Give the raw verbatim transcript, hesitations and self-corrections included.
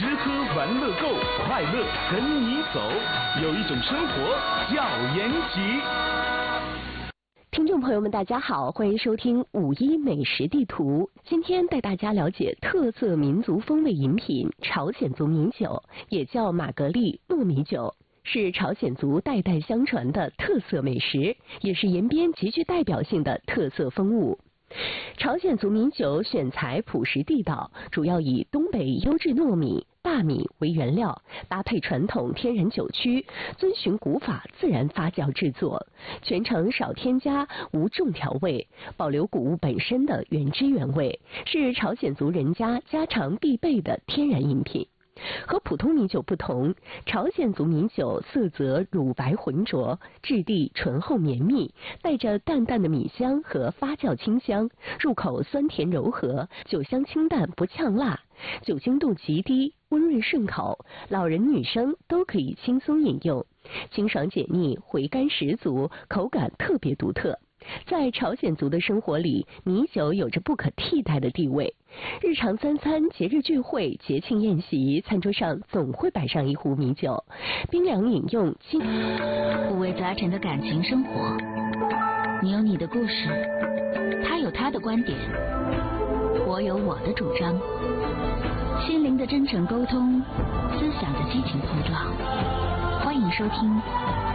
吃喝玩乐购，快乐跟你走。有一种生活叫延吉。 听众朋友们，大家好，欢迎收听五一美食地图。今天带大家了解特色民族风味饮品朝鲜族米酒，也叫玛格丽糯米酒，是朝鲜族代代相传的特色美食，也是延边极具代表性的特色风物。朝鲜族米酒选材朴实地道，主要以东北优质糯米、大米为原料，搭配传统天然酒曲，遵循古法自然发酵制作，全程少添加、无重调味，保留谷物本身的原汁原味，是朝鲜族人家家常必备的天然饮品。和普通米酒不同，朝鲜族米酒色泽乳白浑浊，质地醇厚绵密，带着淡淡的米香和发酵清香，入口酸甜柔和，酒香清淡不呛辣，酒精度极低，温润顺口，老人女生都可以轻松饮用，清爽解腻，回甘十足，口感特别独特。在朝鲜族的生活里，米酒有着不可替代的地位。日常三餐、节日聚会、节庆宴席，餐桌上总会摆上一壶米酒，冰凉饮用。 五味杂陈的感情生活，你有你的故事，他有他的观点，我有我的主张。心灵的真诚沟通，思想的激情碰撞。欢迎收听